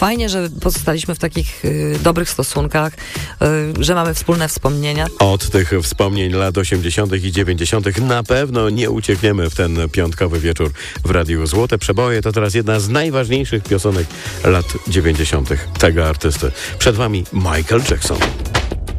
fajnie, że pozostaliśmy w takich dobrych stosunkach, że mamy wspólne wspomnienia. Od tych wspomnień lat 80. i 90. na pewno nie uciekniemy w ten piątkowy wieczór w Radiu Złote Przeboje. To teraz jedna z najważniejszych piosenek lat 90. tego artysty. Przed wami Michael Jackson.